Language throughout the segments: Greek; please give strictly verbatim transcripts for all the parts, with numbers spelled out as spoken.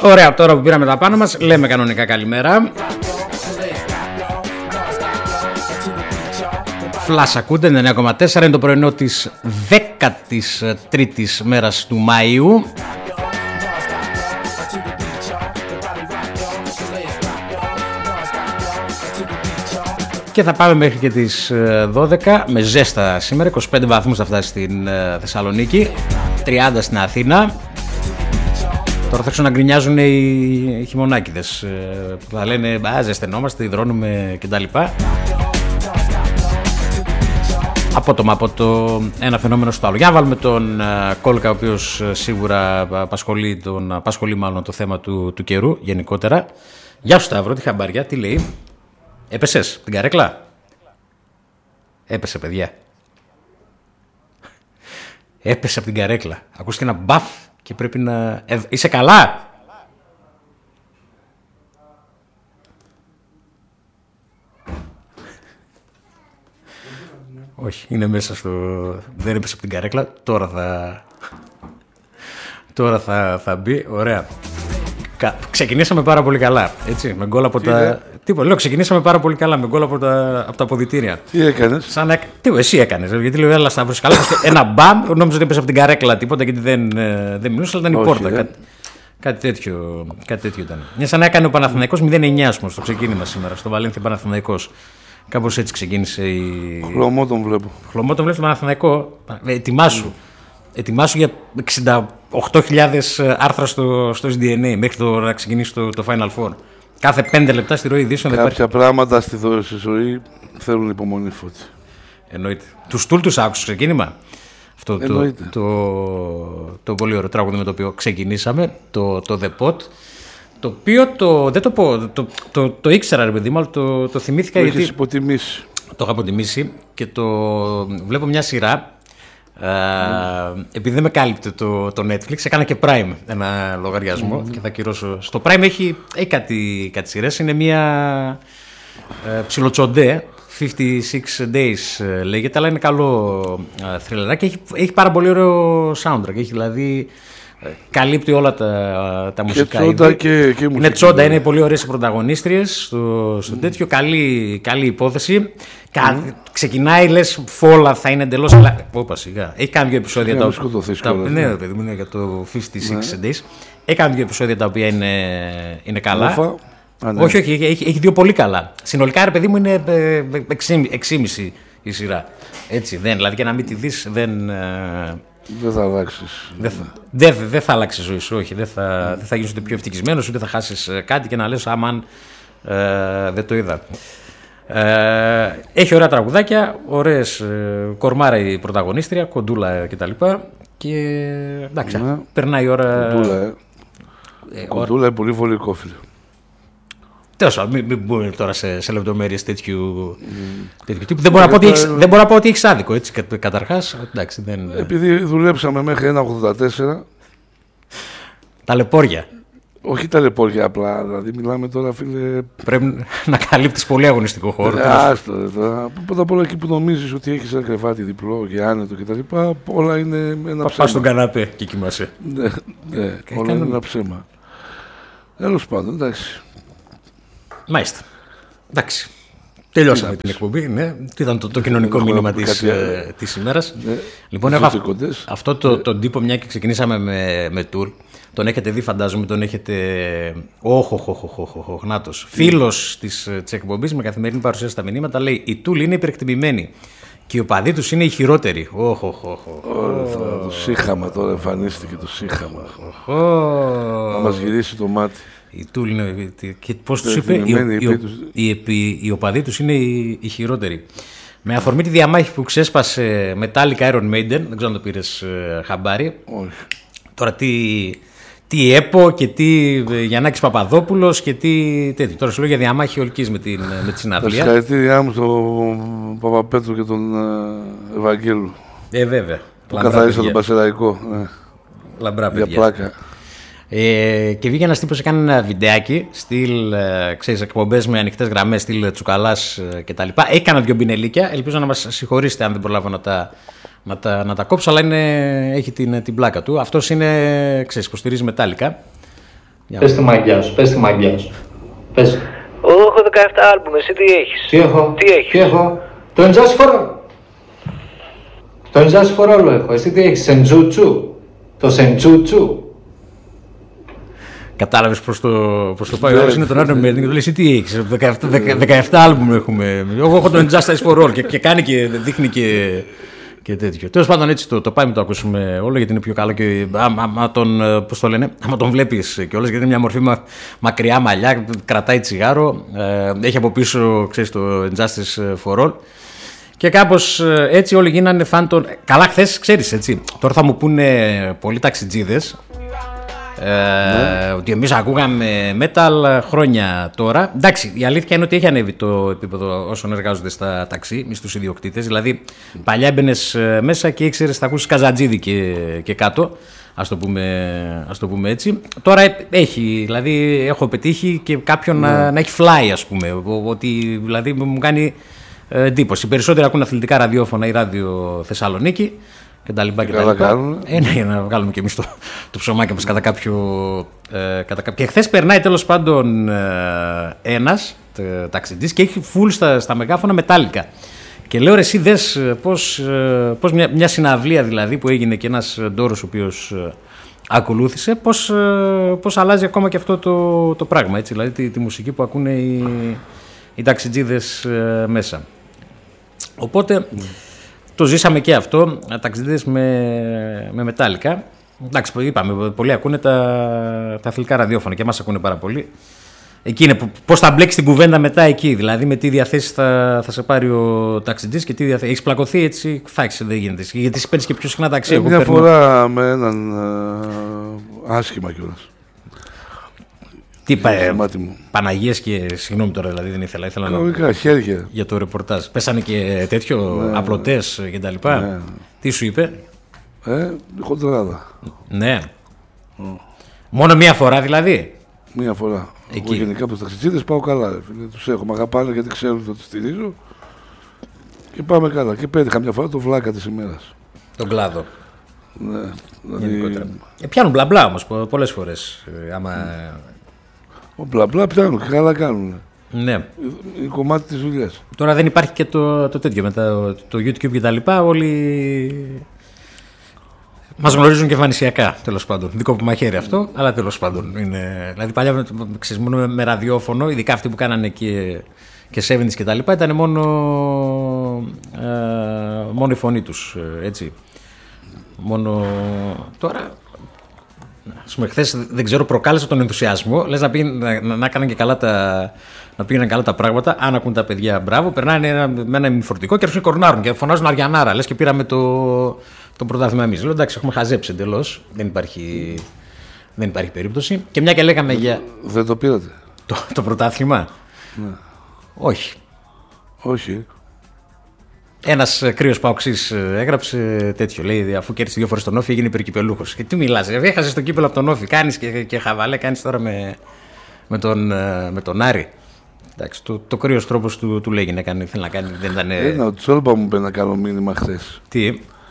Ωραία, τώρα που πήραμε τα πάνω μας, λέμε κανονικά καλημέρα. Φλάς ακούτε, εννιά κόμμα τέσσερα, είναι το πρωινό της δέκατης τρίτης μέρας του Μαΐου. Και θα πάμε μέχρι και τις δώδεκα με ζέστα σήμερα, είκοσι πέντε βαθμούς θα φτάσει στην Θεσσαλονίκη, τριάντα στην Αθήνα. Τώρα θα ξαναγκρινιάζουν οι χειμωνάκηδες που θα λένε «Α, ζεσθενόμαστε, υδρώνουμε» κτλ. Απότομα από το ένα φαινόμενο στο άλλο. Για να βάλουμε τον Κόλκα, ο οποίος σίγουρα απασχολεί, τον, απασχολεί μάλλον το θέμα του, του καιρού γενικότερα. Γεια σου Σταύρο, τι χαμπάρια, τι λέει? Έπεσες την καρέκλα? Έπεσε παιδιά. Έπεσε από την καρέκλα. Ακούστηκε ένα μπαφ και πρέπει να... Ε, είσαι καλά? Όχι, είναι μέσα στο... Δεν έπεσε από την καρέκλα. Τώρα θα... Τώρα θα, θα μπει. Ωραία. Κα... Ξεκινήσαμε πάρα πολύ καλά. Έτσι, με γκολ από τι τα... Τίποτα, λέω, ξεκινήσαμε πάρα πολύ καλά με γκολ από τα, από τα αποδυτήρια. Τι έκανες? Σαν να... Τι, εσύ έκανες, γιατί λέω, έλα Σταύρος, καλά. Ένα μπαμ, νόμιζα ότι έπεσε από την καρέκλα τίποτα, γιατί δεν, δεν μιλούσε, αλλά ήταν η πόρτα. Κάτι, κάτι, τέτοιο, κάτι τέτοιο ήταν. Μια σαν να έκανε ο Παναθηναϊκός μηδέν εννιά στο ξεκίνημα σήμερα, στο Βαλένθια Παναθηναϊκός. Κάπως έτσι ξεκίνησε η. Χλωμό τον βλέπω. Χλωμό τον βλέπω τον Παναθηναϊκό. Ετοιμάσου. Mm. Ετοιμάσου για εξήντα οκτώ χιλιάδες άρθρα στο, στο ες ντι εν έι μέχρι το, να ξεκινήσει το, το Final Four. Κάθε πέντε λεπτά στη ροή ειδήσεων. Κάποια υπάρχει... πράγματα στη ζωή θέλουν υπομονή, Φώτη. Εννοείται. Του Στουλ τους άκουσες στο ξεκίνημα. Αυτό το, το, το, το πολύ ωραίο τραγούδι με το οποίο ξεκινήσαμε, το, το The Pot. Το οποίο το, δεν το πω, το, το, το, το ήξερα ρε παιδί μου, αλλά το, το θυμήθηκα το γιατί. Έχεις υποτιμήσει. Το είχα αποτιμήσει και το βλέπω μια σειρά. Uh, επειδή δεν με κάλυπτε το, το Netflix, έκανα και Prime ένα λογαριασμό mm-hmm. και θα ακυρώσω. Στο Prime έχει, έχει κάτι, κάτι σειρές. Είναι μια uh, ψιλοτσοντέ, φιφτί σιξ Days uh, λέγεται, αλλά είναι καλό uh, thriller και έχει, έχει πάρα πολύ ωραίο soundtrack. Έχει δηλαδή uh, καλύπτει όλα τα, τα μουσικά. Και τσόντα και, και είναι τσόντα, είναι πολύ ωραίες οι πρωταγωνίστριες στο, στο mm. τέτοιο, καλή, καλή υπόθεση. Mm. Ξεκινάει, λες, φόλα θα είναι εντελώς. Όπα σιγά. Έχει κάνει δύο επεισόδια τα οποία. Ναι, παιδί μου, είναι για το φιφτί σιξ ναι. Days. Έχει κάνει δύο επεισόδια τα οποία είναι, είναι καλά. Όφα. Α, ναι. Όχι, όχι, έχει, έχει δύο πολύ καλά. Συνολικά, ρε παιδί μου, είναι εξήμιση η σειρά. Έτσι, δεν, δηλαδή και να μην τη δεις, δεν. Δεν θα αλλάξεις. Δεν θα, δε, δε θα αλλάξει η ζωή σου, όχι. Δεν θα, mm. δε θα γίνεις ούτε πιο ευτυχισμένος, ούτε θα χάσεις κάτι και να λες, αμάν ε, δεν το είδα. Ε, έχει ωραία τραγουδάκια, ωραίες ε, κορμάρα η πρωταγωνίστρια, κοντούλα κτλ. Και εντάξει, ναι. Περνάει η ώρα. Κοντούλα, ε. Ε, κοντούλα ώρα... είναι πολύ βολικό, φίλε. Τέλος πάντων, μην, μην μπούμε τώρα σε, σε λεπτομέρειες τέτοιου, mm. τέτοιου τύπου. Δεν μπορώ, να έχεις, δεν μπορώ να πω ότι έχεις άδικο, έτσι, καταρχάς. Εντάξει, δεν... Επειδή δουλέψαμε μέχρι ένα ογδόντα τέσσερα. Ταλαιπώρια. Όχι ταλαιπώρια απλά, δηλαδή μιλάμε τώρα, φίλε. Πρέπει να καλύπτεις πολύ αγωνιστικό χώρο. Άστο τώρα. Πρώτα απ' όλα εκεί που νομίζεις ότι έχεις ένα κρεβάτι διπλό και άνετο κτλ. Όλα είναι ένα Πα, ψέμα. Πας στον καναπέ και κοιμάσαι. Ναι, ναι, όλα είναι ένα ψέμα. Τέλος πάντων, εντάξει. Μάλιστα. Εντάξει. Τελειώσαμε την εκπομπή. Ναι. Τι ήταν το, το κοινωνικό μήνυμα της, ε, της ημέρας. Ναι. Λοιπόν, έχω αυ, αυτό το, ναι. τον τύπο, μια και ξεκινήσαμε με, με tour. Τον έχετε δει, φαντάζομαι, τον έχετε. Όχι, όχι, όχι, όχι, Νάτος. Φίλος της εκπομπής με καθημερινή παρουσία στα μηνύματα λέει: η Tool είναι υπερεκτιμημένη και οι οπαδοί τους είναι οι χειρότεροι. Όχι, όχι, όχι. Το σύγχαμα τώρα εμφανίστηκε το σύγχαμα. Να μας γυρίσει το μάτι. Η Tool είναι. Και πώς τους είπε, οι οπαδοί τους είναι οι χειρότεροι. Με αφορμή τη διαμάχη που ξέσπασε Metallica Iron Maiden, δεν ξέρω αν το πήρες χαμπάρι. Όχι. Τώρα τι, τι ΕΠΟ και τι Γιαννάκης Παπαδόπουλος και τι τέτοιο. Τώρα σου λέω για διαμάχη ολικής με, την, με τη συναυλία. Τα συγχαρητήριά μου στον Παπαπέτρου και τον uh, Ευαγγέλου. Ε, βέβαια. Που καθαρίσαν τον Πασεραϊκό. Ναι. Λαμπρά παιδιά. Για πλάκα. Ε, και βγήκε ένας τύπος, έκανε ένα βιντεάκι, στυλ, ε, ξέρεις, εκπομπές με ανοιχτές γραμμές, στυλ Τσουκαλάς ε, κτλ. Έκανα δύο μπινελίκια, ελπίζω να μας συγχωρήσετε αν δεν προλάβω να τα, να τα, να τα κόψω, αλλά είναι, έχει την, την πλάκα του. Αυτός είναι, ξέρεις, υποστηρίζει Metallica. Πες τη μαγιά σου, πες τη μαγιά σου. Πες. Εγώ έχω δεκαεπτά άλμπουμ, εσύ τι έχεις? Τι έχω, τι έχεις? Τι έχω. Το Enjoy for All. Το Enjoy for All έχω. Εσύ τι έχεις, Σεντζούτσου. Το Σεντζούτσου. Κατάλαβες προς το, προς το πάει. Όλος είναι τον Άρνο Μέρνινγκ και του λέει: εσύ τι έχεις? δεκαεπτά άλμπουμ έχουμε. Εγώ έχω το Injustice for All και, και κάνει και δείχνει και, και τέτοιο. Τέλος πάντων, έτσι το, το πάμε, το ακούσουμε όλο γιατί είναι πιο καλό. Και άμα τον, πώς το λένε, άμα τον βλέπεις κιόλας, γιατί είναι μια μορφή μα, μακριά μαλλιά, κρατάει τσιγάρο, ε, έχει από πίσω, ξέρεις, το Injustice for All. Και κάπως έτσι όλοι γίνανε φαν των. Καλά, χθες, ξέρεις, έτσι. Τώρα θα μου πούνε πολλοί ταξιτζίδες. Ε, ναι. Ότι εμείς ακούγαμε metal χρόνια τώρα. Εντάξει, η αλήθεια είναι ότι έχει ανέβει το επίπεδο όσων εργάζονται στα ταξί, μη στους ιδιοκτήτες. Δηλαδή, παλιά έμπαινες μέσα και ήξερες θα ακούσεις Καζατζίδη και, και κάτω. Ας το, πούμε, ας το πούμε έτσι. Τώρα έχει, δηλαδή, έχω πετύχει και κάποιον ναι. να, να έχει fly, ας πούμε. Ότι δηλαδή μου κάνει εντύπωση. Οι περισσότεροι ακούν αθλητικά ραδιόφωνα ή ράδιο Θεσσαλονίκη. Και τα λοιπά και, και τα λοιπά. Ε, ναι, για να βγάλουμε και εμείς το, το ψωμάκι μας κατά κάποιο, ε, κατά κάποιο. Και χθες περνάει τέλος πάντων ε, ένας ε, ταξιτής και έχει full στα, στα μεγάφωνα μετάλλικα. Και λέω ρε εσύ δες πώς, ε, πώς μια, μια συναυλία δηλαδή που έγινε και ένας ντόρος ο οποίος ε, ακολούθησε, πώς, ε, πώς αλλάζει ακόμα και αυτό το, το πράγμα. Έτσι, δηλαδή τη, τη μουσική που ακούνε οι, οι ταξιτζίδες ε, μέσα. Οπότε... Mm. Το ζήσαμε και αυτό, ταξιδίδες με, με μετάλλικα. Εντάξει, είπαμε, πολλοί ακούνε τα, τα αθλητικά ραδιόφωνα και εμάς ακούνε πάρα πολύ. Εκεί είναι πώς θα μπλέξει την κουβέντα μετά εκεί, δηλαδή με τι διαθέσεις θα, θα σε πάρει ο ταξιτζής και τι διαθέσεις. Έχεις πλακωθεί έτσι, φάξε, δεν γίνεται. Γιατί εσύ παίρνεις και πιο συχνά ταξί. Ε, μια παίρνω... φορά με έναν ε, άσχημα κιόλας. Τι πα, Παναγίες και συγγνώμη τώρα, δηλαδή δεν ήθελα. ήθελα να... χέρια. Για το ρεπορτάζ. Πέσανε και τέτοιο, ναι, απλωτές και τα λοιπά. Ναι. Τι σου είπε? Ε, χοντράδα. Ναι. Mm. Μόνο μία φορά δηλαδή? Μία φορά. Εκεί. Εγώ γενικά από τους ταξιτζίδες πάω καλά. Φίλε. Τους έχω, με αγαπάνε γιατί ξέρουν ότι τους στηρίζω. Και πάμε καλά. Και πέτυχα μια φορά το βλάκα της ημέρας. Τον κλάδο. Ναι. Δηλαδή... Ε, πιάνουν μπλα μπλα όμως πολλές φορές. Ε, άμα... Mm. Ο μπλα μπλα πιάνουν και καλά κάνουν. Ναι. Είναι κομμάτι της δουλειάς. Τώρα δεν υπάρχει και το, το τέτοιο με το, το YouTube και τα λοιπά. Όλοι μας γνωρίζουν και εμφανισιακά, τέλος πάντων. Δικό που μαχαίρι αυτό, αλλά τέλος πάντων. Είναι... Δηλαδή παλιά ξέρεις, μόνο με ραδιόφωνο, ειδικά αυτοί που κάνανε και, και εβδομήντα και τα λοιπά, ήταν μόνο, ε, μόνο η φωνή τους, έτσι. Μόνο τώρα... Ας πούμε, χθες δεν ξέρω, προκάλεσε τον ενθουσιασμό. Λες να, πήγαινε, να, να, να έκαναν και καλά τα, να πήγαιναν καλά τα πράγματα. Αν ακούν τα παιδιά, μπράβο, περνάνε ένα, με ένα ημιφορτικό και αρχίζουν και κορνάρουν και φωνάζουν Αριανάρα. Λες και πήραμε το, το πρωτάθλημα εμείς. Λέω εντάξει, έχουμε χαζέψει εντελώς. Δεν υπάρχει, δεν υπάρχει περίπτωση. Και μια και λέγαμε δεν, για. Δεν το πήρατε. Το, το πρωτάθλημα. Ναι. Όχι. Όχι. Ένας κρύος παοξής έγραψε τέτοιο. Λέει αφού κέρδισε δύο φορές τον Όφη έγινε υπερκυπελούχος. Και τι μιλάς, έχασες το κύπελο από τον Όφη. Κάνεις και, και χαβαλέ, κάνεις τώρα με, με, τον, με τον Άρη. Εντάξει, το, το κρύος τρόπος του, του λέγει να κάνει, θέλει να κάνει. Δεν ήταν. Ένα, ο Τσόλμπα μου είπε να κάνω μήνυμα χθες. Τι.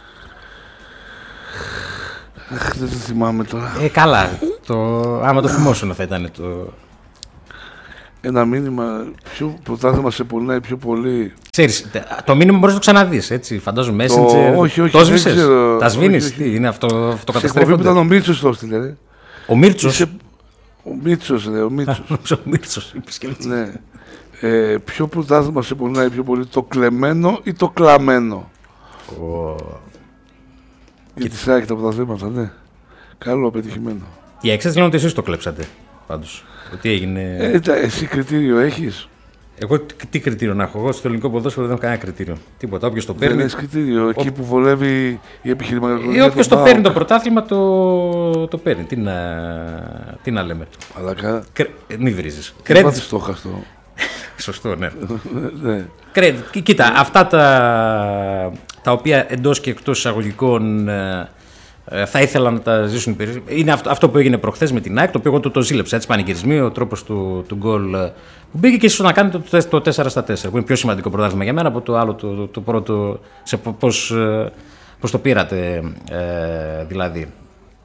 Αχ, δεν το θυμάμαι τώρα. Ε, καλά. Το, άμα το θυμόσουν θα ήταν το. Ένα μήνυμα, ποιο πρωτάθλημα σε πονάει πιο πολύ. Ξέρεις, το μήνυμα μπορείς να το ξαναδείς, έτσι, φαντάζομαι, το... Messenger. Όχι, όχι, το σβήσες, τα σβήνεις, τι είναι αυτό, αυτό καταστρέφονται. Ήταν ο Μίρτσος το έστειλε, ρε. Ο Μίρτσος. Είσαι... Ο Μίρτσος, ρε, ο Μίρτσος. Ο Μίρτσος, είπες και έτσι. Ναι. Ε, ποιο πρωτάθλημα σε πονάει πιο πολύ, το κλεμμένο ή το κλαμμένο. Oh. Για τη ΣΑΚ τα πρωταθλήματα, ναι. Καλό, πετυχημένο. Οι έξες λένε ότι εσείς το κλέψατε, πάντως. Τι έγινε. Ε, εσύ κριτήριο έχεις? Εγώ τι κριτήριο να έχω? Εγώ στο ελληνικό ποδόσφαιρο δεν έχω κανένα κριτήριο. Τίποτα. Όποιος το παίρνει. Δεν έχεις κριτήριο. Εκεί που βολεύει η επιχειρηματικότητα. Ε, όποιος το παίρνει το πρωτάθλημα το, το παίρνει. Τι να, τι να λέμε. Αλλά κα... Κρε... Μην βρίζεις. Δεν πάθεις το χαστό. Σωστό, ναι. ναι. Κρέ... Κοίτα, αυτά τα, τα οποία εντός και εκτός εισαγωγικών θα ήθελα να τα ζήσουν περισσότερο. Είναι αυτό, αυτό που έγινε προχθές με την ΑΕΚ, το οποίο εγώ το, το ζήλεψα. Έτσι, πανηγυρισμοί, ο τρόπος του, του γκολ που μπήκε και ίσως να κάνει το, το τέσσερα στα τέσσερα, που είναι πιο σημαντικό πρωτάθλημα για μένα από το άλλο, το, το, το πρώτο. Σε πώς, πώς το πήρατε, ε, δηλαδή.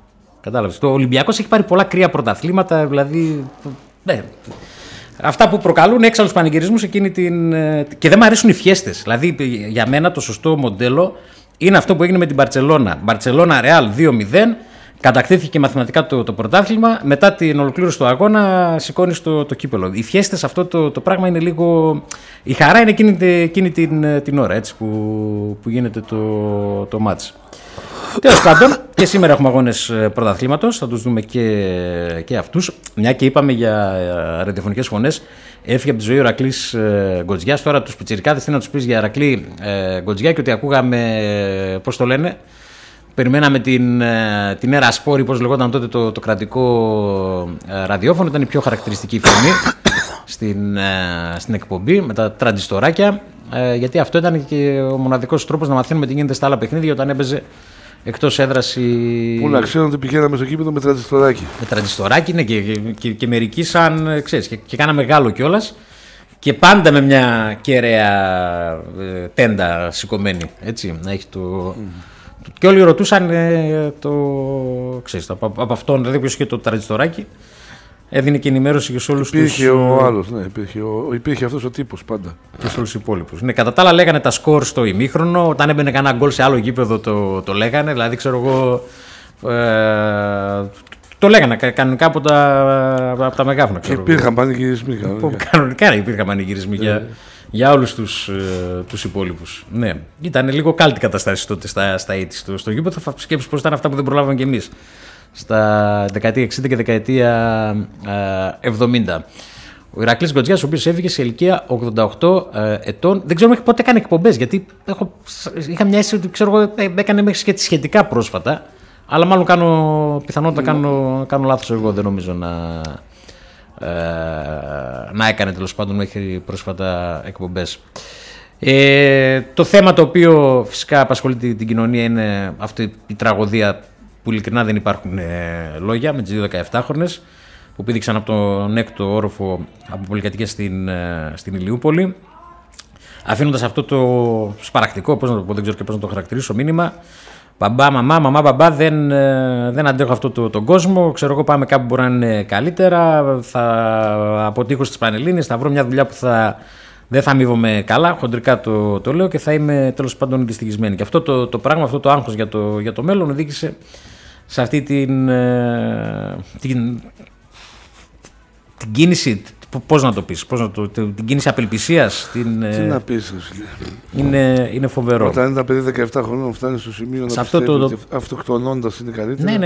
Κατάλαβες. Το Ολυμπιακός έχει πάρει πολλά κρύα πρωταθλήματα, δηλαδή. Ναι. Αυτά που προκαλούν έξαλλους πανηγυρισμούς εκείνη την. Και δεν μου αρέσουν οι φιέστες. Δηλαδή, για μένα το σωστό μοντέλο είναι αυτό που έγινε με την Μπαρτσελώνα. Μπαρτσελώνα Ρεάλ δύο μηδέν. Κατακτήθηκε μαθηματικά το, το πρωτάθλημα. Μετά την ολοκλήρωση του αγώνα σηκώνει το, το κύπελο. Οι φιέστες, αυτό το, το πράγμα είναι λίγο. Η χαρά είναι εκείνη, εκείνη την, την ώρα έτσι, που, που γίνεται το, το μάτς. Τέλος πάντων, και σήμερα έχουμε αγώνες πρωταθλήματος. Θα τους δούμε και, και αυτούς. Μια και είπαμε για ραδιοφωνικές φωνές. Έφυγε από τη ζωή ο Ηρακλής ε, Γκοτζιάς. Τώρα τους πιτσιρικάδες τι να τους πεις για Ηρακλή ε, Γκοτζιά και ότι ακούγαμε. Ε, πώς το λένε. Περιμέναμε την, την Έρα Σπόρη, πώς λεγόταν τότε το, το κρατικό ε, ραδιόφωνο. Ήταν η πιο χαρακτηριστική φωνή στην, ε, στην εκπομπή με τα τραντιστοράκια. Ε, γιατί αυτό ήταν και ο μοναδικός τρόπος να μαθαίνουμε τι γίνεται στα άλλα παιχνίδια όταν έπαιζε εκτός έδρας η... Πού να ξέρουν ότι πηγαίναμε στο κήπεδο με τραντιστοράκι. Με τραντιστοράκι, ναι, και, και, και, και μερικοί σαν, ξέρεις, και, και κάναμε μεγάλο κιόλας. Και πάντα με μια κεραία ε, τέντα σηκωμένη, έτσι, να έχει το... Mm. Και όλοι ρωτούσαν ε, το, ξέρεις, το, από, από αυτόν, δηλαδή ποιος είχε το τραντιστοράκι, έδινε και ενημέρωση και σε όλους τους... Υπήρχε ο άλλος, ναι, υπήρχε, ο, υπήρχε αυτός ο τύπος πάντα. Και σε όλους τους υπόλοιπους. Ναι, κατά τα άλλα λέγανε τα σκορ στο ημίχρονο, όταν έμπαινε κανένα γκολ σε άλλο γήπεδο το, το λέγανε, δηλαδή ξέρω εγώ... Ε, το λέγανε κανονικά από τα, από τα μεγάφωνα. Και υπήρχαν πανηγυρισμοί. Κανονικά υπήρχαν πανηγυρισμοί yeah. για, για όλους τους, ε, τους υπόλοιπους. Ναι. Ήταν λίγο κάλτη καταστάσεις τότε στα, στα ήττις στο, στο γήπεδο. Θα σκέψεις πώς ήταν αυτά που δεν προλάβαμε κι εμείς στα δεκαετία εξήντα και δεκαετία εβδομήντα. Ο Ηρακλής Γκοτζιάς, ο οποίος έφυγε σε ηλικία ογδόντα οκτώ ε, ετών. Δεν ξέρω πότε έκανε εκπομπές, γιατί έχω, είχα μια αίσθηση ότι ξέρω, ε, έκανε μέχρι και σχετικά πρόσφατα. Αλλά μάλλον κάνω, πιθανότατα κάνω, κάνω λάθος εγώ, δεν νομίζω να, ε, να έκανε τέλος πάντων μέχρι πρόσφατα εκπομπές. Ε, το θέμα το οποίο φυσικά απασχολεί την, την κοινωνία είναι αυτή η τραγωδία που ειλικρινά δεν υπάρχουν ε, λόγια με τις δύο δεκαεφτάχρονες που πήδηξαν από τον έκτο όροφο από πολυκατοικία στην, ε, στην Ηλιούπολη, αφήνοντας αυτό το σπαρακτικό, πώς να το πω, δεν ξέρω και πώς να το χαρακτηρίσω, μήνυμα. Μπαμπά, μαμά, μαμά, μπαμπά, δεν, δεν αντέχω αυτό το, τον κόσμο. Ξέρω εγώ, πάμε κάπου που μπορεί να είναι καλύτερα. Θα αποτύχω στις Πανελλήνιες, θα βρω μια δουλειά που θα, δεν θα αμείβομαι καλά. Χοντρικά το, το λέω και θα είμαι τέλος πάντων δυστυχισμένη. Και αυτό το, το πράγμα, αυτό το άγχος για το, για το μέλλον οδήγησε σε αυτή την, την, την κίνηση. Πώς να το πεις, πώς να το, την κίνηση απελπισίας. Την, Τι να πεις, είναι, είναι φοβερό. Όταν ένα παιδί δεκαεπτά χρονών φτάνει στο σημείο να πιστεύει το... ότι αυτοκτονώντας είναι καλύτερα. Ναι, ναι.